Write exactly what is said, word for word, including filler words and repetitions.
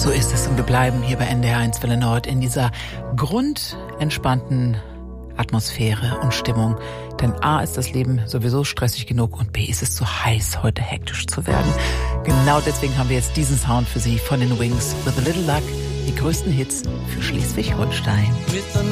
So ist es und wir bleiben hier bei N D R eins Welle Nord in dieser grundentspannten Atmosphäre und Stimmung. Denn A ist das Leben sowieso stressig genug und B ist es zu heiß, heute hektisch zu werden. Genau deswegen haben wir jetzt diesen Sound für Sie von den Wings. With a Little Luck, die größten Hits für Schleswig-Holstein.